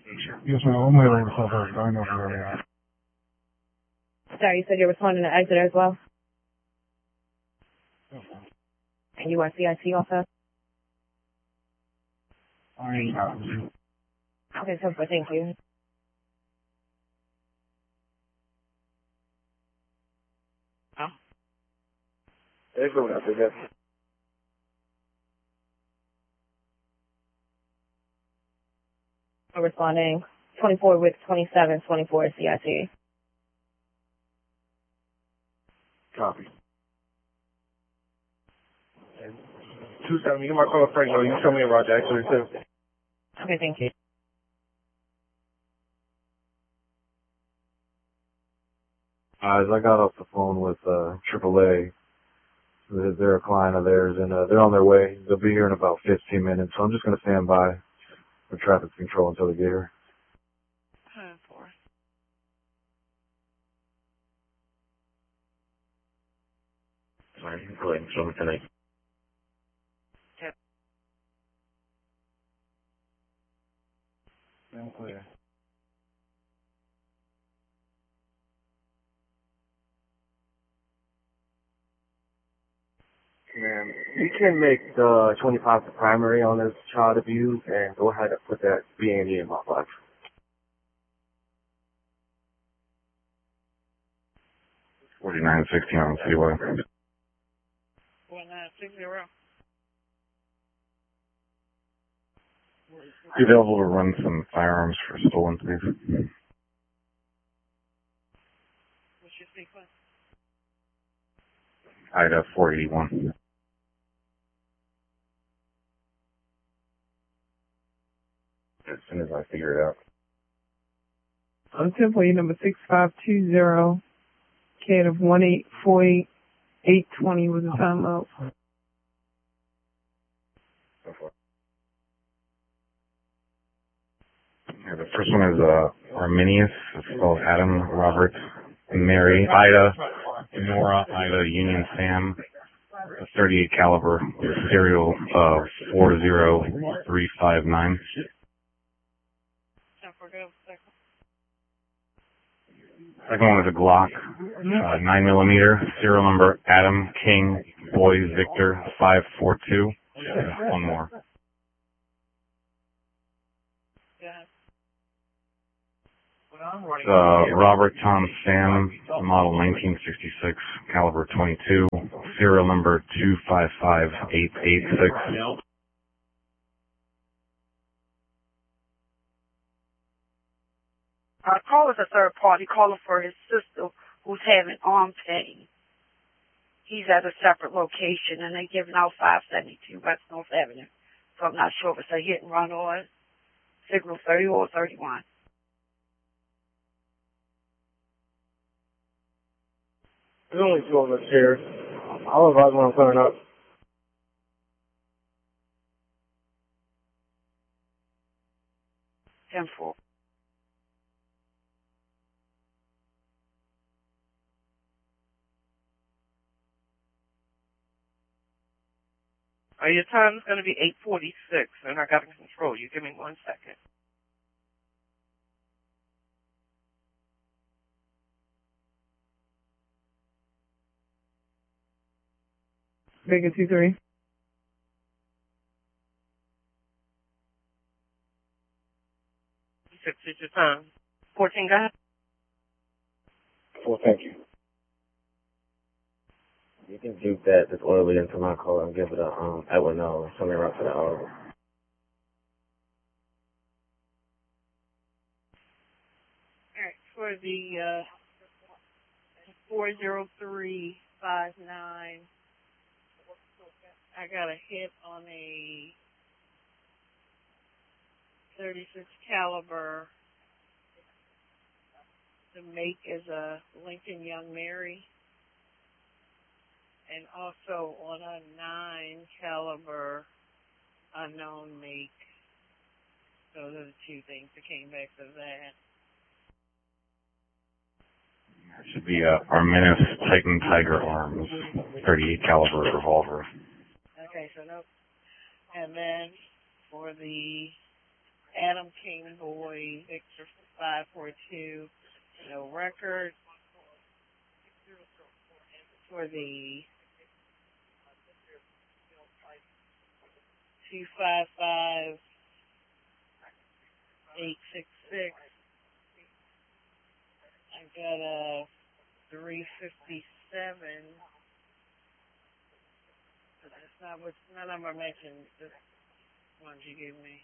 Yes, ma'am. I'm heading over to South Africa. I know where they are. Sorry, you said you're responding to Exeter as well? Yes, ma'am. And you are CIC also? I ain't got it. Okay, so thank you. Oh. They're going up there. I'm responding 24 with 27, 24 CIC. Copy. And 270, you might call Frank. No, you tell me about that actually too. Okay, thank you. Guys, I got off the phone with AAA. They're a client of theirs, and they're on their way. They'll be here in about 15 minutes, so I'm just going to stand by for traffic control until they get here. 4. Fine, go ahead and show me tonight. I'm clear. Ma'am, you can make the 25 the primary on this child abuse and go ahead and put that B&E in my box. $49.60 on Citywide. 4960. Be available to run some firearms for stolen, please. What's your sequence? Ida 481. As soon as I figure it out. On template number 6520, CAD of 1848820 was the time out. Yeah, the first one is Arminius. It's spelled Adam, Robert, Mary, Ida, Nora, Ida, Union, Sam. A 38 caliber serial 40359. Second one is a Glock 9mm, serial number Adam King Boy Victor 542. One more. Robert Tom Sam, model 1966, caliber 22, serial number 255886. Call is a third party calling for his sister who's having arm pain. He's at a separate location and they're giving out 572 West North Avenue. So I'm not sure if it's a hit and run or signal 30 or 31. There's only two of us here. I'll advise when I'm coming up. Ten four. Your time's going to be 8:46, and I got to control you. Give me 1 second. Vega 23. You said your time. 14, go ahead. Well, thank you. You can dupe that this oily into my car and give it a Edwin no, something around to the hour. Alright, for the 40359, I got a hit on a 36 caliber. The make is a Lincoln Young Mary. And also on a 9 caliber unknown make. Those are the two things that came back to that. It should be Arminus Titan Tiger Arms, 38 caliber revolver. Okay, so nope. And then for the Adam Tom King Boy, Victor 542, no record. For the 255866, I got a 357. But that's not what none of them are mentioned. This ones you gave me.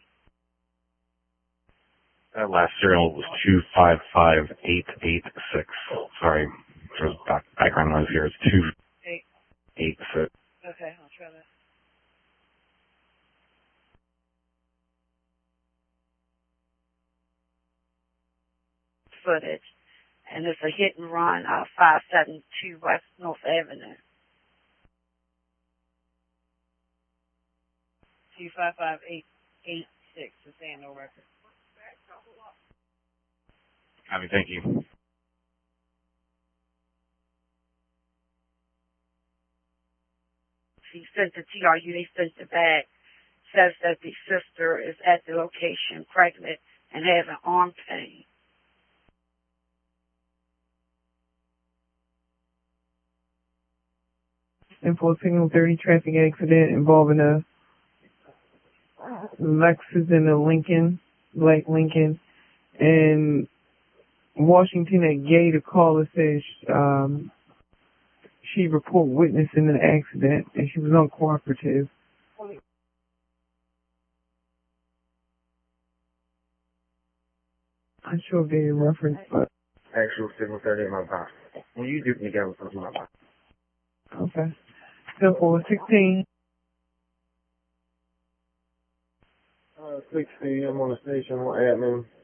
That last serial was 255886. Sorry, there's background noise here. It's 286. Okay, I'll try that. Footage, and it's a hit and run 572 West North Avenue. 255886 is saying no record. Copy, thank you. He sent the TRU, they sent it back, says that the sister is at the location pregnant and having arm pain. And for signal 30 traffic accident involving a Lexus and a Lincoln, black Lincoln. And Washington at Gate, a caller says she reported witnessing an accident and she was uncooperative. I'm sure if they reference, but Actual signal 30 in my box. When you do me get something in my box. okay. Simple 16. 60, I'm on the station on admin.